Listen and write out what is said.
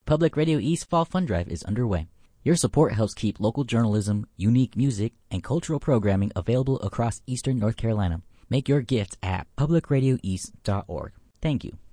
Public Radio East Fall Fund Drive is underway. Your support helps keep local journalism, unique music, and cultural programming available across eastern North Carolina. Make your gift at publicradioeast.org. Thank you.